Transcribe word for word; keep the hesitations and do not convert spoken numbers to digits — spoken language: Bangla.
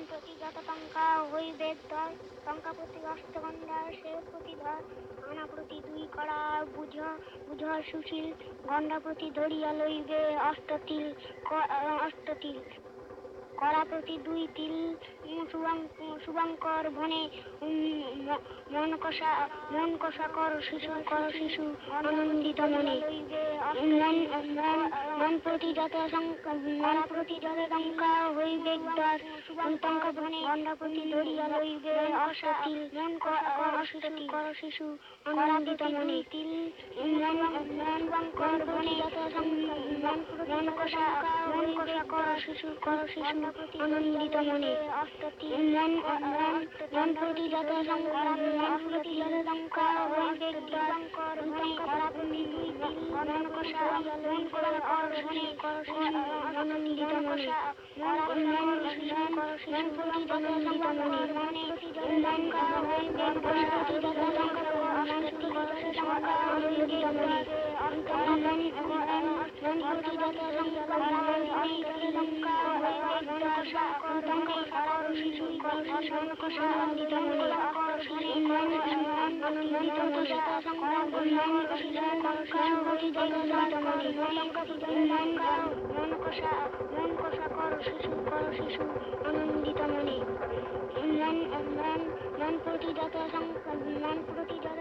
প্রতি যত টঙ্কা হইবে দশ টঙ্কা প্রতি অষ্টগন্ধা সে প্রতিধর আনা প্রতি দুই কড়া বুঝ বুঝ সুশীল গন্ডা প্রতি ধরিয়া লইবে অষ্টতিল অষ্টতিল কড়া প্রতি দুই তিল শুভঙ্কর বনে মন কষা মন কষা কর শিশু কর শিশু আনন্দিত মনে মন মন প্রতি যত মন প্রতি যত টঙ্কা হইবে দশ টঙ্কা বনে গন্ডা প্রতি ধরিয়া লইবে অষ্টতিল মন কষা কর শিশু কর শিশু আনন্দিত মনে তিল মন শুভঙ্কর বনে যত মন কষা মন কষা কর শিশু কর শিশু আনন্দিত মনে মন মন প্রতি যত মন প্রতি যত টঙ্কা হইবে দীপঙ্কর মনে করা প্রতি দুই তিল মন কষা মন করা কর মনে কর শিশু আনন্দিত মনে মন মন প্রতি যত টঙ্কা মনে মনে মন হইবে মন প্রতি যত টঙ্কা মন প্রতি যত টঙ্কা আনন্দিত মনে মন মন প্রতি যত টঙ্কা মনে যত টঙ্কা হইবে মন কষা টঙ্কা কর শিশু কর শিশু কষা আনন্দিত মনে মন আনন্দিত মনে মন কষা টঙ্কা প্রতি যত টঙ্কা মনে মন মন কষা মন কষা কর শিশু কর শিশু আনন্দিত মনে মন মন মন প্রতি যত মন প্রতি যত